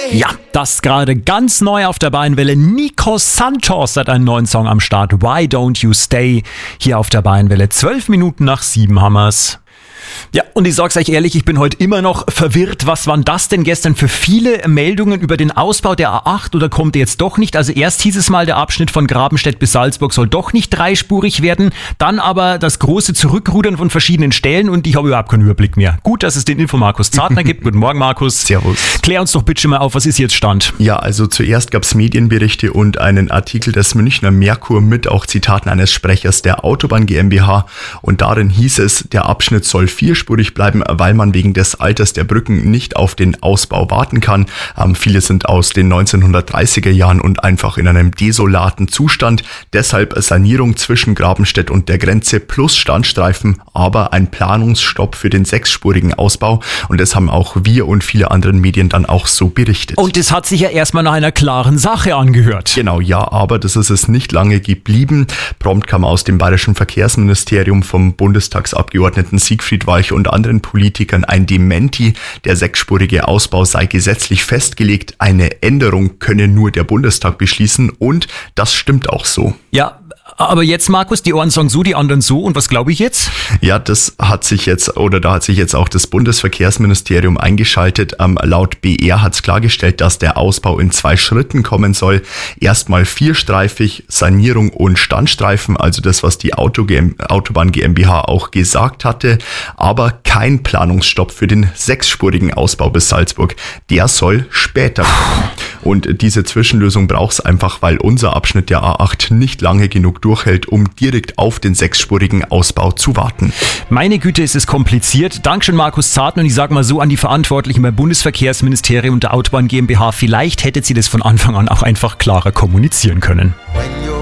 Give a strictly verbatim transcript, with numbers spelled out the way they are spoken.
Ja, das gerade ganz neu auf der Bayernwelle. Nico Santos hat einen neuen Song am Start. Why Don't You Stay? Hier auf der Bayernwelle. Zwölf Minuten nach sieben haben wir's. Ja, und ich sag's euch ehrlich, ich bin heute immer noch verwirrt. Was waren das denn gestern für viele Meldungen über den Ausbau der A acht oder kommt der jetzt doch nicht? Also erst hieß es mal, der Abschnitt von Grabenstedt bis Salzburg soll doch nicht dreispurig werden. Dann aber das große Zurückrudern von verschiedenen Stellen und ich habe überhaupt keinen Überblick mehr. Gut, dass es den Info Markus Zartner gibt. Guten Morgen, Markus. Servus. Klär uns doch bitte mal auf, was ist jetzt Stand? Ja, also zuerst gab's Medienberichte und einen Artikel des Münchner Merkur mit auch Zitaten eines Sprechers der Autobahn GmbH und darin hieß es, der Abschnitt soll vierspurig bleiben, weil man wegen des Alters der Brücken nicht auf den Ausbau warten kann. Ähm, viele sind aus den neunzehnhundertdreißiger Jahren und einfach in einem desolaten Zustand. Deshalb Sanierung zwischen Grabenstedt und der Grenze plus Standstreifen, aber ein Planungsstopp für den sechsspurigen Ausbau. Und das haben auch wir und viele andere Medien dann auch so berichtet. Und das hat sich ja erstmal nach einer klaren Sache angehört. Genau, ja, aber das ist es nicht lange geblieben. Prompt kam aus dem bayerischen Verkehrsministerium vom Bundestagsabgeordneten Siegfried Walch und anderen Politikern ein Dementi. Der sechsspurige Ausbau sei gesetzlich festgelegt. Eine Änderung könne nur der Bundestag beschließen und das stimmt auch so. Ja, aber jetzt, Markus, die einen sagen so, die anderen so. Und was glaube ich jetzt? Ja, das hat sich jetzt, oder da hat sich jetzt auch das Bundesverkehrsministerium eingeschaltet. Ähm, laut B R hat es klargestellt, dass der Ausbau in zwei Schritten kommen soll. Erstmal vierstreifig, Sanierung und Standstreifen, also das, was die Auto Autobahn GmbH auch gesagt hatte. Aber kein Planungsstopp für den sechsspurigen Ausbau bis Salzburg. Der soll später kommen. Und diese Zwischenlösung braucht es einfach, weil unser Abschnitt der A acht nicht lange genug durchhält, um direkt auf den sechsspurigen Ausbau zu warten. Meine Güte, ist es kompliziert. Dankeschön, Markus Zartner. Und ich sage mal so an die Verantwortlichen beim Bundesverkehrsministerium und der Autobahn GmbH, vielleicht hättet sie das von Anfang an auch einfach klarer kommunizieren können.